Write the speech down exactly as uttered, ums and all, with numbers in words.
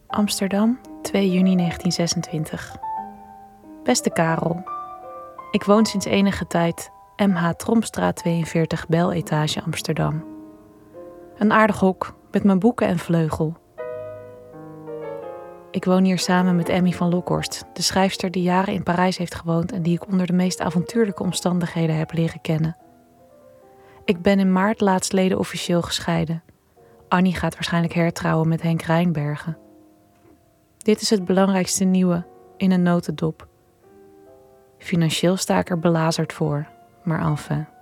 Amsterdam, twee juni negentien zesentwintig. Beste Karel, ik woon sinds enige tijd M H Trompstraat tweeënveertig, Bel-etage Amsterdam. Een aardig hok met mijn boeken en vleugel. Ik woon hier samen met Emmy van Lokhorst, de schrijfster die jaren in Parijs heeft gewoond en die ik onder de meest avontuurlijke omstandigheden heb leren kennen. Ik ben in maart laatstleden officieel gescheiden. Annie gaat waarschijnlijk hertrouwen met Henk Rijnbergen. Dit is het belangrijkste nieuwe in een notendop. Financieel sta ik er belazerd voor, maar enfin.